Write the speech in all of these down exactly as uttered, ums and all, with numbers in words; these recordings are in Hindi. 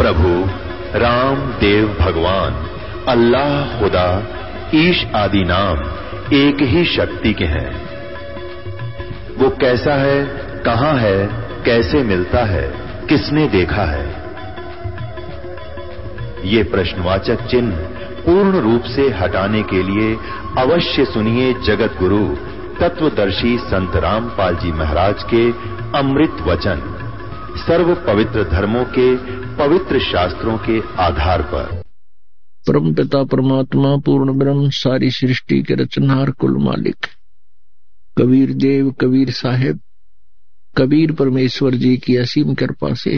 प्रभु राम देव भगवान अल्लाह खुदा ईश आदि नाम एक ही शक्ति के हैं। वो कैसा है, कहां है, कैसे मिलता है, किसने देखा है? ये प्रश्नवाचक चिन्ह पूर्ण रूप से हटाने के लिए अवश्य सुनिए जगत गुरु तत्वदर्शी संत रामपाल जी महाराज के अमृत वचन, सर्व पवित्र धर्मों के पवित्र शास्त्रों के आधार पर। परम पिता परमात्मा पूर्ण ब्रह्म सारी सृष्टि के रचनहार कुल मालिक कबीर देव कबीर साहेब कबीर परमेश्वर जी की असीम कृपा से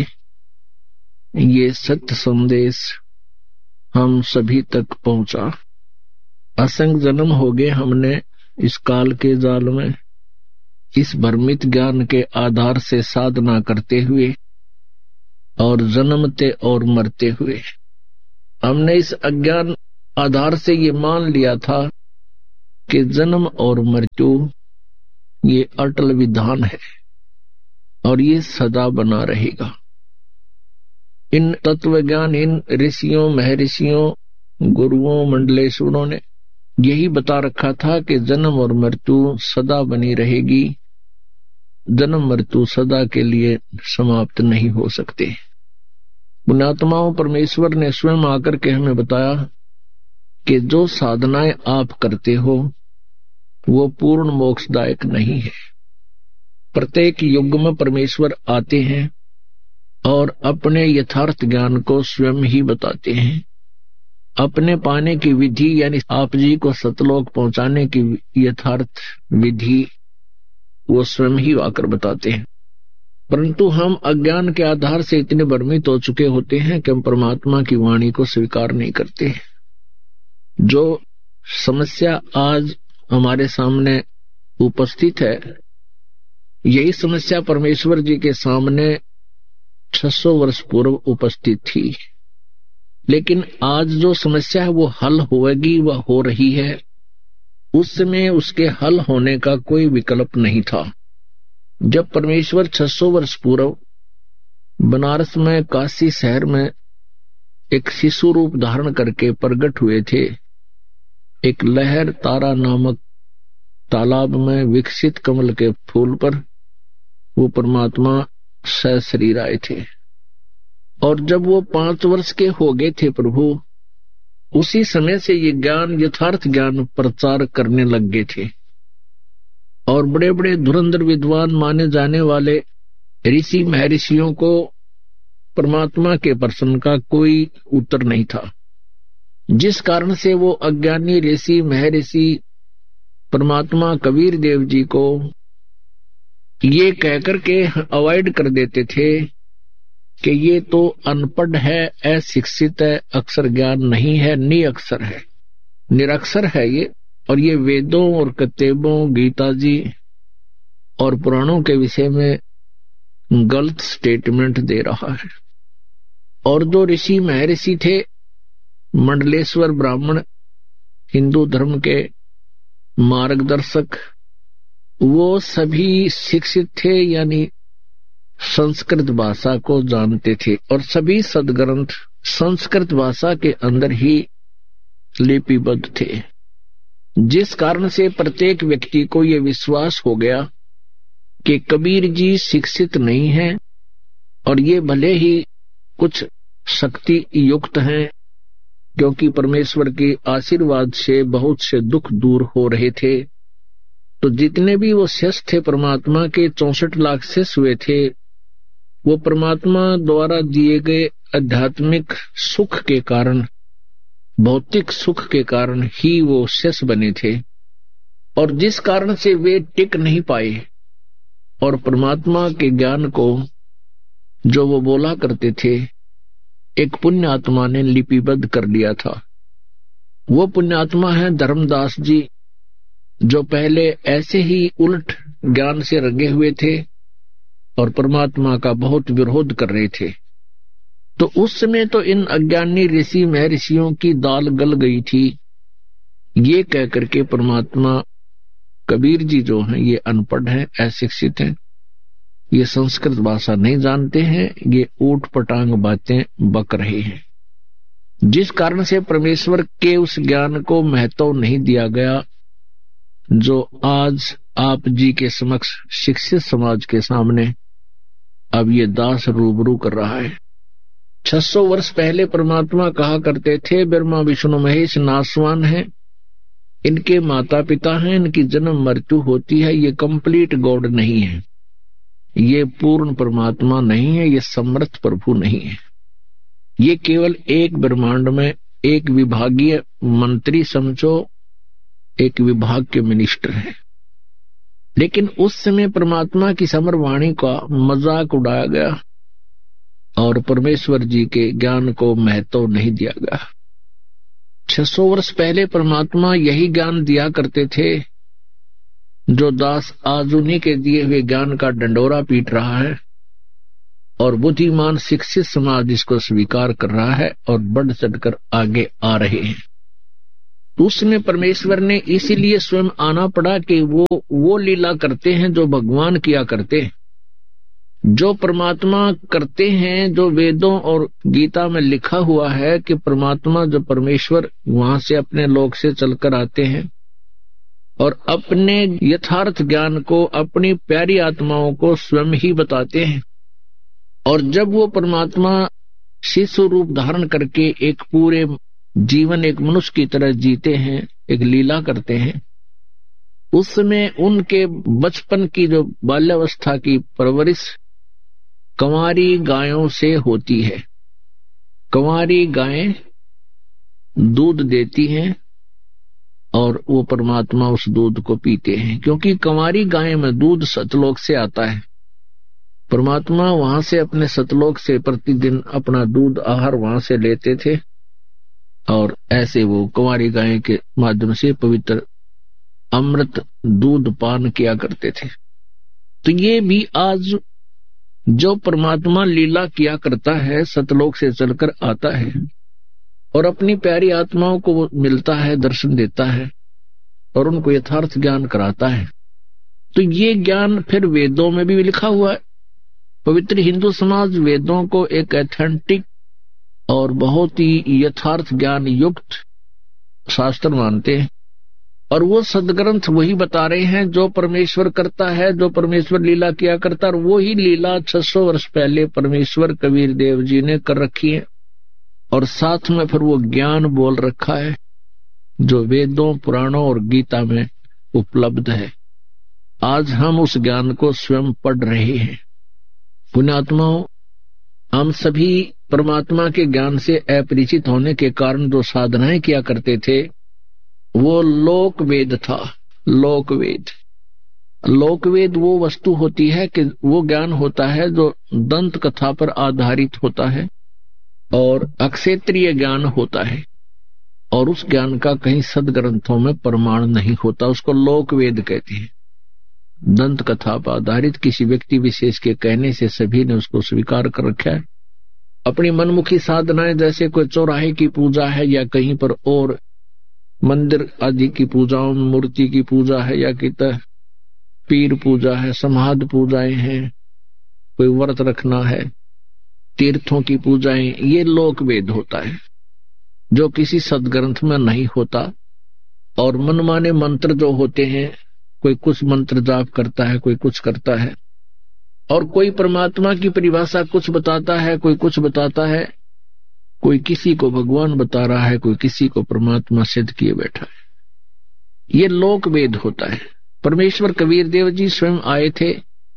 ये सत्य संदेश हम सभी तक पहुंचा। असंख्य जन्म हो गए हमने इस काल के जाल में इस भ्रमित ज्ञान के आधार से साधना करते हुए और जन्मते और मरते हुए हमने इस अज्ञान आधार से ये मान लिया था कि जन्म और मृत्यु ये अटल विधान है और ये सदा बना रहेगा। इन तत्वज्ञान इन ऋषियों महर्षियों गुरुओं मंडलेश्वरों ने यही बता रखा था कि जन्म और मृत्यु सदा बनी रहेगी, जन्म मृत्यु सदा के लिए समाप्त नहीं हो सकते। पुण्यात्माओं परमेश्वर ने स्वयं आकर के हमें बताया कि जो साधनाएं आप करते हो वो पूर्ण मोक्षदायक नहीं है। प्रत्येक युग में परमेश्वर आते हैं और अपने यथार्थ ज्ञान को स्वयं ही बताते हैं। अपने पाने की विधि यानी आप जी को सतलोक पहुंचाने की यथार्थ विधि वो स्वयं ही आकर बताते हैं। परंतु हम अज्ञान के आधार से इतने भ्रमित हो चुके होते हैं कि हम परमात्मा की वाणी को स्वीकार नहीं करते। जो समस्या आज हमारे सामने उपस्थित है यही समस्या परमेश्वर जी के सामने छह सौ वर्ष पूर्व उपस्थित थी, लेकिन आज जो समस्या है वो हल होगी, वह हो रही है। उस समय उसके हल होने का कोई विकल्प नहीं था। जब परमेश्वर छह सौ वर्ष पूर्व बनारस में काशी शहर में एक शिशु रूप धारण करके प्रकट हुए थे, एक लहर तारा नामक तालाब में विकसित कमल के फूल पर वो परमात्मा सशरीर आए थे। और जब वो पांच वर्ष के हो गए थे प्रभु, उसी समय से ये ज्ञान यथार्थ ज्ञान प्रचार करने लग गए थे और बड़े बड़े धुरंधर विद्वान माने जाने वाले ऋषि महर्षियों को परमात्मा के प्रश्न का कोई उत्तर नहीं था, जिस कारण से वो अज्ञानी ऋषि महर्षि परमात्मा कबीर देव जी को ये कहकर के अवॉइड कर देते थे कि ये तो अनपढ़ है, अशिक्षित है, अक्षर ज्ञान नहीं है, निअक्षर है, निरक्षर है ये, और ये वेदों और किताबों गीता जी और पुराणों के विषय में गलत स्टेटमेंट दे रहा है। और जो ऋषि महर्षि थे मंडलेश्वर ब्राह्मण हिंदू धर्म के मार्गदर्शक, वो सभी शिक्षित थे यानी संस्कृत भाषा को जानते थे और सभी सदग्रंथ संस्कृत भाषा के अंदर ही लिपिबद्ध थे, जिस कारण से प्रत्येक व्यक्ति को यह विश्वास हो गया कि कबीर जी शिक्षित नहीं हैं और ये भले ही कुछ शक्ति युक्त हैं, क्योंकि परमेश्वर के आशीर्वाद से बहुत से दुख दूर हो रहे थे। तो जितने भी वो शिष्य थे परमात्मा के चौसठ लाख शिष्य हुए थे, वो परमात्मा द्वारा दिए गए आध्यात्मिक सुख के कारण, भौतिक सुख के कारण ही वो शिष्य बने थे, और जिस कारण से वे टिक नहीं पाए और परमात्मा के ज्ञान को जो वो बोला करते थे एक पुण्य आत्मा ने लिपिबद्ध कर लिया था। वो पुण्य आत्मा है धर्मदास जी, जो पहले ऐसे ही उलट ज्ञान से रंगे हुए थे और परमात्मा का बहुत विरोध कर रहे थे। तो उस समय तो इन अज्ञानी ऋषि महर्षियों की दाल गल गई थी, ये कह करके परमात्मा कबीर जी जो हैं ये अनपढ़ हैं, अशिक्षित हैं, ये संस्कृत भाषा नहीं जानते हैं, ये ऊट पटांग बातें बक रहे हैं। जिस कारण से परमेश्वर के उस ज्ञान को महत्व नहीं दिया गया जो आज आप जी के समक्ष शिक्षित समाज के सामने अब ये दास रूबरू कर रहा है। छह सौ वर्ष पहले परमात्मा कहा करते थे ब्रह्मा विष्णु महेश नासवान है, इनके माता पिता हैं, इनकी जन्म मृत्यु होती है, ये कंप्लीट गॉड नहीं है, ये पूर्ण परमात्मा नहीं है, ये समर्थ प्रभु नहीं है, ये केवल एक ब्रह्मांड में एक विभागीय मंत्री समझो, एक विभाग के मिनिस्टर है। लेकिन उस समय परमात्मा की समर वाणी का मजाक उड़ाया गया और परमेश्वर जी के ज्ञान को महत्व नहीं दिया गया। छह सौ वर्ष पहले परमात्मा यही ज्ञान दिया करते थे जो दास आज उन्हीं के दिए हुए ज्ञान का डंडोरा पीट रहा है और बुद्धिमान शिक्षित समाज इसको स्वीकार कर रहा है और बढ़ चढ़कर आगे आ रहे हैं। उसमें परमेश्वर ने इसीलिए स्वयं आना पड़ा कि वो वो लीला करते हैं जो भगवान किया करते हैं, जो परमात्मा करते हैं, जो वेदों और गीता में लिखा हुआ है कि परमात्मा जो परमेश्वर वहां से अपने लोक से चलकर आते हैं और अपने यथार्थ ज्ञान को अपनी प्यारी आत्माओं को स्वयं ही बताते हैं। और जब वो परमात्मा शिशु रूप धारण करके एक पूरे जीवन एक मनुष्य की तरह जीते हैं, एक लीला करते हैं, उस समय उनके बचपन की जो बाल्यावस्था की परवरिश कंवारी गायों से होती है। कंवारी गायें दूध देती हैं और वो परमात्मा उस दूध को पीते हैं, क्योंकि कंवारी गाय में दूध सतलोक से आता है। परमात्मा वहां से अपने सतलोक से प्रतिदिन अपना दूध आहार वहां से लेते थे और ऐसे वो कुंवारी गाय के माध्यम से पवित्र अमृत दूध पान किया करते थे। तो ये भी आज जो परमात्मा लीला किया करता है, सतलोक से चलकर आता है और अपनी प्यारी आत्माओं को वो मिलता है, दर्शन देता है और उनको यथार्थ ज्ञान कराता है। तो ये ज्ञान फिर वेदों में भी लिखा हुआ है। पवित्र हिंदू समाज वेदों को एक एथेंटिक और बहुत ही यथार्थ ज्ञान युक्त शास्त्र मानते हैं और वो सदग्रंथ वही बता रहे हैं जो परमेश्वर करता है, जो परमेश्वर लीला किया करता है। और वो ही लीला छह सौ वर्ष पहले परमेश्वर कबीर देव जी ने कर रखी है और साथ में फिर वो ज्ञान बोल रखा है जो वेदों, पुराणों और गीता में उपलब्ध है। आज हम उस ज्ञान को स्वयं पढ़ रहे हैं। पुण्यात्माओं, हम सभी परमात्मा के ज्ञान से अपरिचित होने के कारण जो साधनाएं किया करते थे वो लोक वेद था। लोक वेद लोक वेद वो वस्तु होती है कि वो ज्ञान होता है जो दंत कथा पर आधारित होता है और अक्षेत्रीय ज्ञान होता है और उस ज्ञान का कहीं सदग्रंथों में प्रमाण नहीं होता। उसको लोक वेद कहते हैं। दंत कथा पर आधारित किसी व्यक्ति विशेष के कहने से सभी ने उसको स्वीकार कर रखा है। अपनी मनमुखी साधनाएं जैसे कोई चौराहे की पूजा है या कहीं पर और मंदिर आदि की पूजाओं में मूर्ति की पूजा है या कि पीर पूजा है, समाध पूजाएं हैं, कोई व्रत रखना है, तीर्थों की पूजाएं, ये लोक वेद होता है जो किसी सदग्रंथ में नहीं होता। और मनमाने मंत्र जो होते हैं, कोई कुछ मंत्र जाप करता है, कोई कुछ करता है और कोई परमात्मा की परिभाषा कुछ बताता है, कोई कुछ बताता है, कोई किसी को भगवान बता रहा है, कोई किसी को परमात्मा सिद्ध किए बैठा है। ये लोक वेद होता है। परमेश्वर कबीर देव जी स्वयं आए थे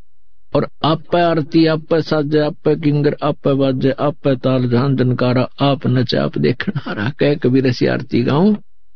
और आप आरती, आप साजे, आप किंगर, आप बाजे, आप ताल जहां जनकारा, आप नच, आप देखना हारा, कह कबीर ऐसी आरती गाऊं,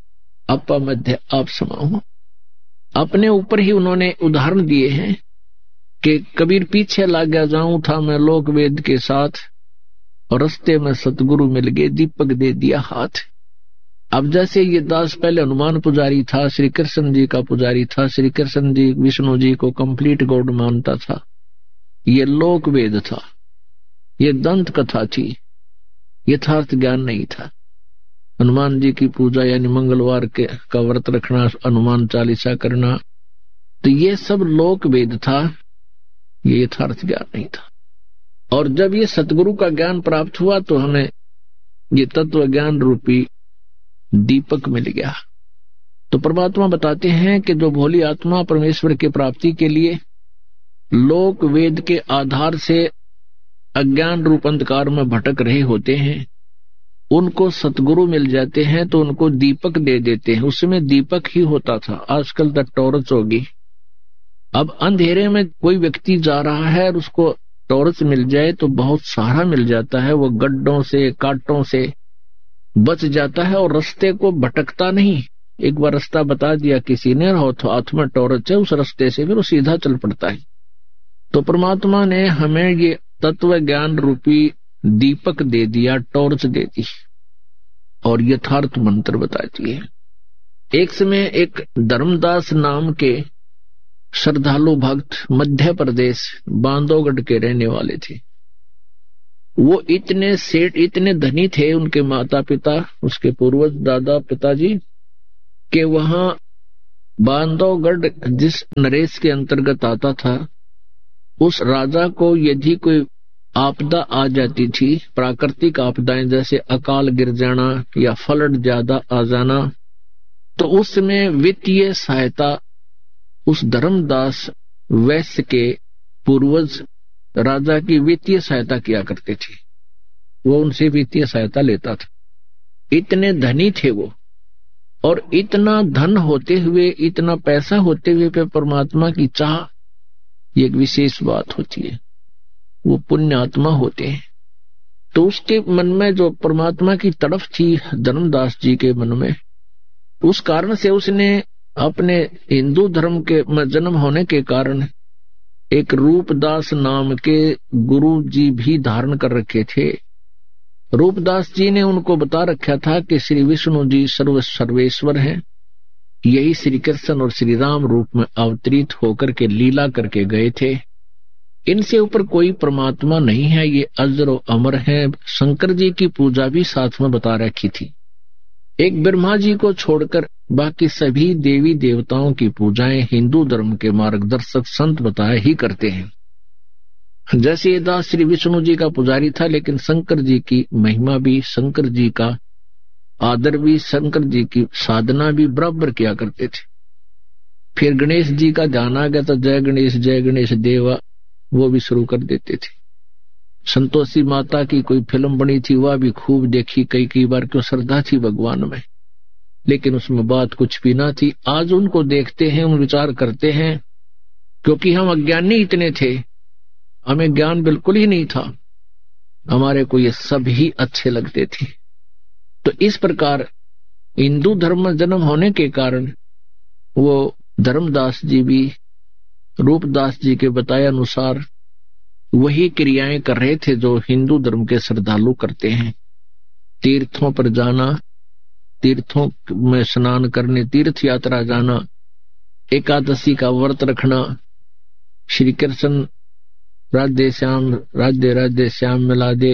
आप मध्य आप समाऊं। अपने ऊपर ही उन्होंने उदाहरण दिए हैं कि कबीर पीछे लग गया जाऊं था मैं लोक वेद के साथ और रस्ते में सतगुरु मिल गए, दीपक दे दिया हाथ। अब जैसे ये दास पहले हनुमान पुजारी था, श्री कृष्ण जी का पुजारी था, श्री कृष्ण जी विष्णु जी को कंप्लीट गॉड मानता था, ये लोक वेद था, ये दंत कथा थी, यथार्थ ज्ञान नहीं था। हनुमान जी की पूजा यानी मंगलवार के का व्रत रखना, हनुमान चालीसा करना, तो ये सब लोक वेद था ये यथार्थ ज्ञान नहीं था। और जब ये सतगुरु का ज्ञान प्राप्त हुआ तो हमें ये तत्व ज्ञान रूपी दीपक मिल गया। तो परमात्मा बताते हैं कि जो भोली आत्मा परमेश्वर की प्राप्ति के लिए लोक वेद के आधार से अज्ञान रूप अंधकार में भटक रहे होते हैं, उनको सतगुरु मिल जाते हैं तो उनको दीपक दे देते हैं। उसमें दीपक ही होता था, आजकल तक टॉर्च होगी। अब अंधेरे में कोई व्यक्ति जा रहा है और उसको टॉर्च मिल जाए तो बहुत सहारा मिल जाता है, वो गड्ढों से कांटों से बच जाता है और रास्ते को भटकता नहीं। एक बार रास्ता बता दिया किसी ने, हाथ में टॉर्च है, उस रास्ते से फिर वो सीधा चल पड़ता है। तो परमात्मा ने हमें ये तत्व ज्ञान रूपी दीपक दे दिया, टॉर्च दे दी और यथार्थ मंत्र बता दिए। एक समय एक धर्मदास नाम के श्रद्धालु भक्त मध्य प्रदेश बांधवगढ़ के रहने वाले थे। वो इतने सेठ, इतने धनी थे, उनके माता पिता, उसके पूर्वज दादा पिताजी, के वहां बांधवगढ़ जिस नरेश के अंतर्गत आता था, उस राजा को यदि कोई आपदा आ जाती थी, प्राकृतिक आपदाएं जैसे अकाल गिर जाना या फ्लड ज्यादा आ जाना, तो उसमें वित्तीय सहायता उस धर्मदास वैश्य के पूर्वज राजा की वित्तीय सहायता किया करते थे। वो उनसे वित्तीय सहायता लेता था। इतने धनी थे वो, और इतना धन होते हुए, इतना पैसा होते हुए पे परमात्मा की चाह, ये एक विशेष बात होती है। वो पुण्य आत्मा होते हैं। तो उसके मन में जो परमात्मा की तड़फ थी धर्मदास जी के मन में, उस कारण से उसने अपने हिंदू धर्म के में जन्म होने के कारण एक रूपदास नाम के गुरु जी भी धारण कर रखे थे। रूपदास जी ने उनको बता रखा था कि श्री विष्णु जी सर्व सर्वेश्वर हैं, यही श्री कृष्ण और श्री राम रूप में अवतरित होकर के लीला करके गए थे। इनसे ऊपर कोई परमात्मा नहीं है, ये अजर और अमर है। शंकर जी की पूजा भी साथ में बता रखी थी। एक ब्रह्मा जी को छोड़कर बाकी सभी देवी देवताओं की पूजाएं हिंदू धर्म के मार्गदर्शक संत बताए ही करते हैं। जैसे ये दास श्री विष्णु जी का पुजारी था, लेकिन शंकर जी की महिमा भी, शंकर जी का आदर भी, शंकर जी की साधना भी बराबर किया करते थे। फिर गणेश जी का ध्यान आ गया तो जय गणेश जय गणेश देवा वो भी शुरू कर देते थे। संतोषी माता की कोई फिल्म बनी थी, वह भी खूब देखी कई कई बार, क्यों श्रद्धा थी भगवान में, लेकिन उसमें बात कुछ भी ना थी। आज उनको देखते हैं, उन विचार करते हैं, क्योंकि हम अज्ञानी इतने थे, हमें ज्ञान बिल्कुल ही नहीं था, हमारे को ये सब ही अच्छे लगते थे। तो इस प्रकार हिंदू धर्म में जन्म होने के कारण वो धर्मदास जी भी रूपदास जी के बताए अनुसार वही क्रियाएं कर रहे थे जो हिंदू धर्म के श्रद्धालु करते हैं। तीर्थों पर जाना, तीर्थों में स्नान करने, तीर्थ यात्रा जाना, एकादशी का व्रत रखना, श्री कृष्ण राधे श्याम राधे राधे श्याम मिला दे,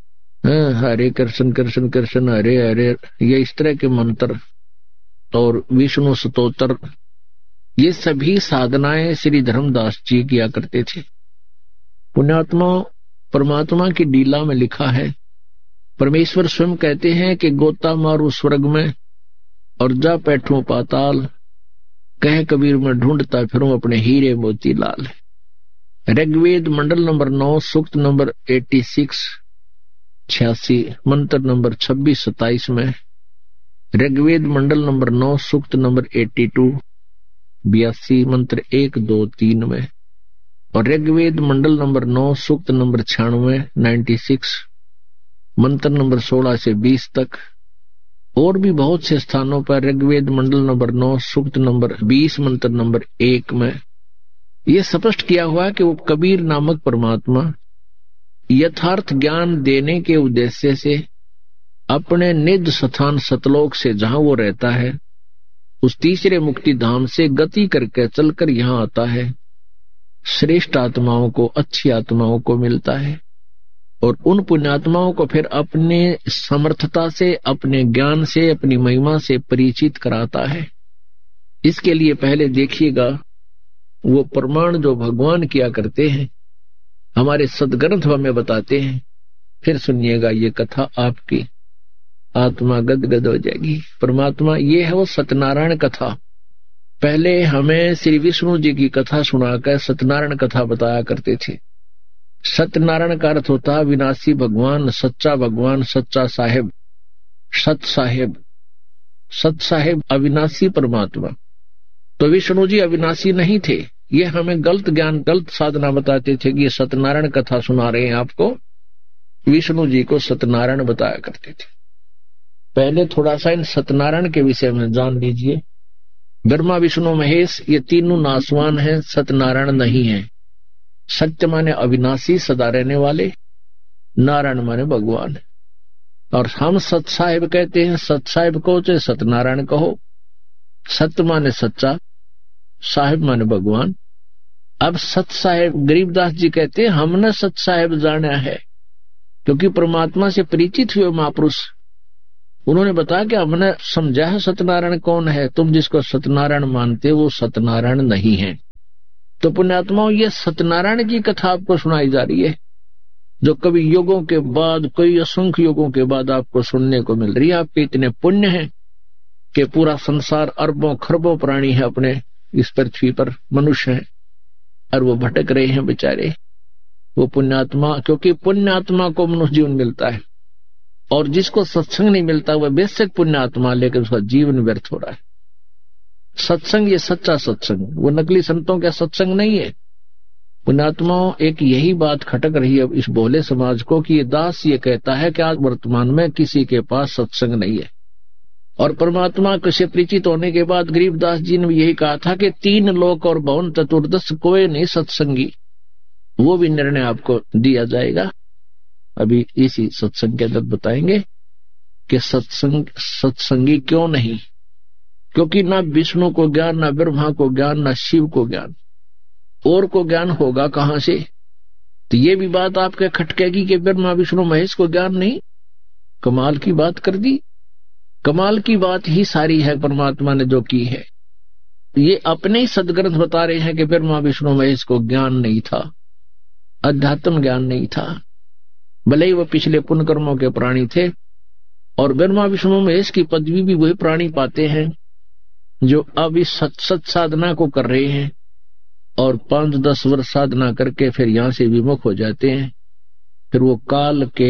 हरे कृष्ण कृष्ण कृष्ण हरे हरे, ये इस तरह के मंत्र और विष्णु स्तोत्र, ये सभी साधनाएं श्री धर्मदास जी किया करते थे। पुण्यात्मा परमात्मा की लीला में लिखा है, परमेश्वर स्वयं कहते हैं कि गोता मारू स्वर्ग में और जा बैठूं पाताल, कह कबीर में ढूंढता फिरूं अपने हीरे मोती लाल। ऋग्वेद मंडल नंबर नौ सूक्त नंबर एटी सिक्स छियासी मंत्र नंबर छब्बीस सताइस में, ऋग्वेद मंडल नंबर नौ सूक्त नंबर एटी टू बयासी मंत्र एक दो तीन में, और ऋग्वेद मंडल नंबर नौ सूक्त नंबर छियानवे नाइन्टी सिक्स मंत्र नंबर सोलह से बीस तक, और भी बहुत से स्थानों पर ऋग्वेद मंडल नंबर नौ सूक्त नंबर बीस मंत्र नंबर एक में यह स्पष्ट किया हुआ कि वो कबीर नामक परमात्मा यथार्थ ज्ञान देने के उद्देश्य से अपने निज स्थान सतलोक से जहां वो रहता है, उस तीसरे मुक्ति धाम से गति करके चलकर यहाँ आता है। श्रेष्ठ आत्माओं को, अच्छी आत्माओं को मिलता है और उन पुण्यात्माओं को फिर अपने समर्थता से, अपने ज्ञान से, अपनी महिमा से परिचित कराता है। इसके लिए पहले देखिएगा वो प्रमाण जो भगवान किया करते हैं, हमारे सदग्रंथ हमें बताते हैं। फिर सुनिएगा ये कथा, आपकी आत्मा गदगद हो जाएगी। परमात्मा ये है वो सत्यनारायण कथा। पहले हमें श्री विष्णु जी की कथा सुनाकर सत्यनारायण कथा बताया करते थे। सत्यनारायण का अर्थ होता है विनाशी भगवान, सच्चा भगवान, सच्चा साहेब, सत साहेब। सत साहेब अविनाशी परमात्मा। तो विष्णु जी अविनाशी नहीं थे। ये हमें गलत ज्ञान, गलत साधना बताते थे कि ये सत्यनारायण कथा सुना रहे हैं आपको। विष्णु जी को सत्यनारायण बताया करते थे। पहले थोड़ा सा इन सत्यनारायण के विषय में जान लीजिए। ब्रह्मा विष्णु महेश ये तीनों नासवान हैं, सत्यनारायण नहीं है। सत्य माने अविनाशी, सदा रहने वाले, नारायण माने भगवान। और हम सत साहेब कहते हैं। सत साहेब को चाहे सत्यनारायण कहो। सत्य माने सच्चा, साहेब माने भगवान। अब सत साहेब गरीबदास जी कहते हैं हमने सत साहेब जाना है, क्योंकि परमात्मा से परिचित हुए महापुरुष उन्होंने बताया कि हमने समझा है सत्यनारायण कौन है। तुम जिसको सत्यनारायण मानते हो वो सत्यनारायण नहीं है। तो पुण्यात्माओं, ये सत्यनारायण की कथा आपको सुनाई जा रही है, जो कभी युगों के बाद, कई असंख्य युगों के बाद आपको सुनने को मिल रही है। आपके इतने पुण्य हैं कि पूरा संसार अरबों खरबों प्राणी है अपने इस पृथ्वी पर, मनुष्य हैं, और वो भटक रहे हैं बेचारे। वो पुण्यात्मा, क्योंकि पुण्यात्मा को मनुष्य जीवन मिलता है, और जिसको सत्संग नहीं मिलता वह बेशक पुण्यात्मा, लेकिन उसका जीवन व्यर्थ हो रहा है। सत्संग ये सच्चा सत्संग, वो नकली संतों का सत्संग नहीं है। पुण्यात्माओं, एक यही बात खटक रही है इस भोले समाज को कि ये दास ये कहता है कि आज वर्तमान में किसी के पास सत्संग नहीं है। और परमात्मा से परिचित होने के बाद गरीबदास जी ने यही कहा था कि तीन लोक और भवन चतुर्दश कोई नहीं सत्संगी। वो भी निर्णय आपको दिया जाएगा, अभी इसी सत्संग के अंदर बताएंगे कि सत्संग सत्संगी क्यों नहीं। क्योंकि ना विष्णु को ज्ञान, ना ब्रह्मा को ज्ञान, ना शिव को ज्ञान, और को ज्ञान होगा कहां से। तो ये भी बात आपके खटकेगी कि ब्रह्मा विष्णु महेश को ज्ञान नहीं। कमाल की बात कर दी। कमाल की बात ही सारी है परमात्मा ने जो की है। ये अपने ही सदग्रंथ बता रहे हैं कि ब्रह्मा विष्णु महेश को ज्ञान नहीं था, अध्यात्म ज्ञान नहीं था। भले ही वो पिछले पुण्य कर्मों के प्राणी थे, और ब्रह्मा विष्णु महेश की पदवी भी वही प्राणी पाते हैं जो अब इस सत सत साधना को कर रहे हैं, और पांच दस वर्ष साधना करके फिर यहां से विमुख हो जाते हैं। फिर वो काल के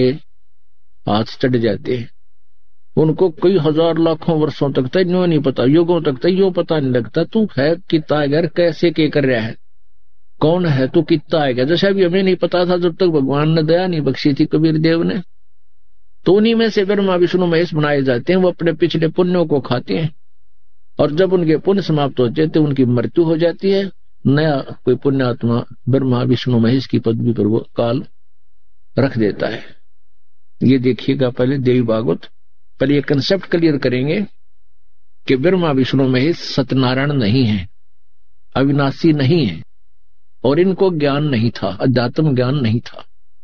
हाथ चढ़ जाते हैं। उनको कई हजार लाखों वर्षों तक तैयो नहीं पता, युगों तक तैयो पता नहीं लगता तू है कितना घर, कैसे के कर रहा है, कौन है तू, कितना आएगा। जैसा भी हमें नहीं पता था जब तक भगवान ने दया नहीं बख्शी थी कबीर देव ने। तो उन्हीं में से ब्रह्मा विष्णु महेश बनाए जाते हैं। वो अपने पिछले पुण्यों को खाते हैं, और जब उनके पुण्य समाप्त हो जाते उनकी मृत्यु हो जाती है। नया कोई पुण्यात्मा ब्रह्मा विष्णु महेश की पदवी पर वो काल रख देता है। ये देखिएगा पहले देवी भागवत। पहले ये कंसेप्ट क्लियर करेंगे कि ब्रह्मा विष्णु महेश सत्यनारायण नहीं है, अविनाशी नहीं है, और इनको ज्ञान नहीं था, अध्यात्म ज्ञान नहीं था।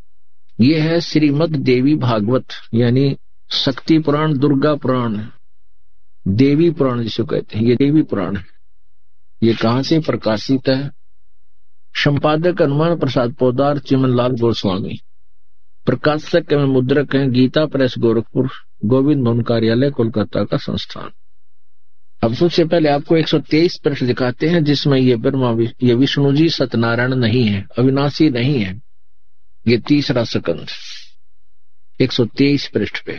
ये है श्रीमद देवी भागवत, यानी शक्ति पुराण, दुर्गा पुराण, देवी पुराण जिसे कहते हैं। ये देवी पुराण है। ये कहां से प्रकाशित है? संपादक हनुमान प्रसाद पोदार, चिमनलाल गोस्वामी। प्रकाशक एवं मुद्रक हैं गीता प्रेस गोरखपुर, गोविंद भवन कार्यालय कोलकाता का संस्थान। अब सबसे पहले आपको एक सौ तेईस पृष्ठ दिखाते हैं, जिसमें ये ब्रह्मा ये विष्णु जी सत्यनारायण नहीं है, अविनाशी नहीं है। ये तीसरा स्कंध एक सौ तेईस पृष्ठ पे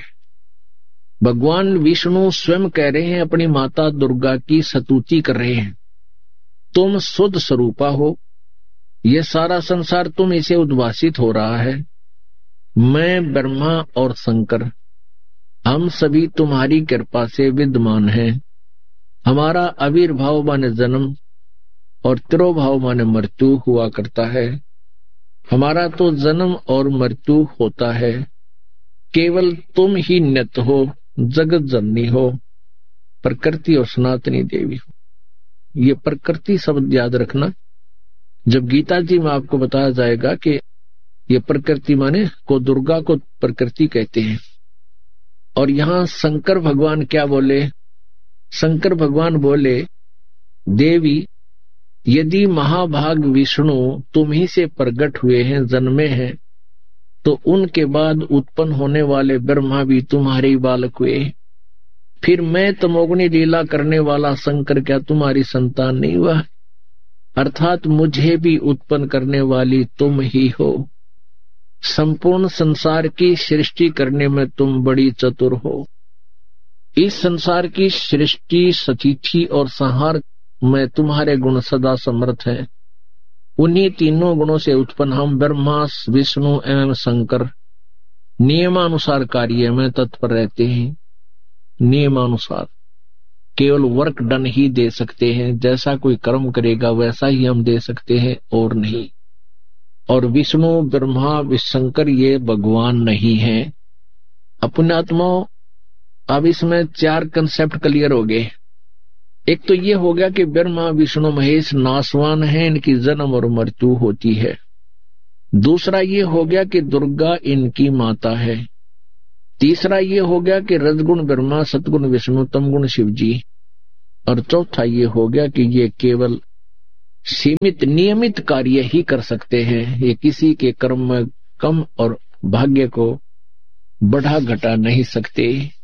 भगवान विष्णु स्वयं कह रहे हैं, अपनी माता दुर्गा की स्तुति कर रहे हैं। तुम शुद्ध स्वरूपा हो, ये सारा संसार तुम इसे उद्भासित हो रहा है। मैं ब्रह्मा और शंकर हम सभी तुम्हारी कृपा से विद्यमान हैं। हमारा आविर्भाव माने जन्म और तिरोभाव माने मृत्यु हुआ करता है। हमारा तो जन्म और मृत्यु होता है, केवल तुम ही नित्य हो, जगत जननी हो, प्रकृति और सनातनी देवी हो। ये प्रकृति शब्द याद रखना। जब गीता जी में आपको बताया जाएगा कि ये प्रकृति माने को दुर्गा को प्रकृति कहते हैं। और यहां शंकर भगवान क्या बोले? शंकर भगवान बोले देवी यदि महाभाग विष्णु तुम ही से प्रकट हुए हैं, जन्मे हैं, तो उनके बाद उत्पन्न होने वाले ब्रह्मा भी तुम्हारे ही बालक हुए। फिर मैं तमोगुणी लीला करने वाला शंकर क्या तुम्हारी संतान नहीं हुआ? अर्थात मुझे भी उत्पन्न करने वाली तुम ही हो। संपूर्ण संसार की सृष्टि करने में तुम बड़ी चतुर हो। इस संसार की सृष्टि, सतिथि और संहार में तुम्हारे गुण सदा समर्थ है। उन्हीं तीनों गुणों से उत्पन्न हम ब्रह्मा, विष्णु एवं शंकर नियमानुसार कार्य में तत्पर रहते हैं। नियमानुसार केवल वर्क डन ही दे सकते हैं, जैसा कोई कर्म करेगा वैसा ही हम दे सकते हैं और नहीं। और विष्णु, ब्रह्मा, शंकर ये भगवान नहीं है। अपने आत्माओं, अब इसमें चार कंसेप्ट क्लियर हो गए। एक तो ये हो गया कि ब्रह्मा, विष्णु, महेश नाशवान है, इनकी जन्म और मृत्यु होती है। दूसरा ये हो गया कि दुर्गा इनकी माता है। तीसरा ये हो गया कि रजगुण ब्रह्मा, सतगुण विष्णु, तमगुण शिव जी। और चौथा ये हो गया कि ये केवल सीमित नियमित कार्य ही कर सकते हैं। ये किसी के कर्म में कम और भाग्य को बढ़ा घटा नहीं सकते।